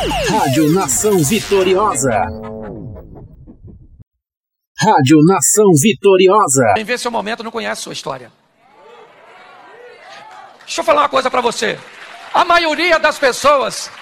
Rádio Nação Vitoriosa. Rádio Nação Vitoriosa. Quem vê seu momento não conhece sua história. Deixa eu falar uma coisa para você. A maioria das pessoas